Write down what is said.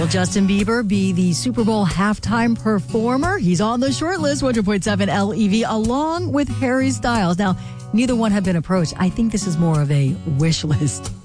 Will Justin Bieber be the Super Bowl halftime performer? He's on the short list, 100.7 LEV, along with Harry Styles. Now, neither one have been approached. I think this is more of a wish list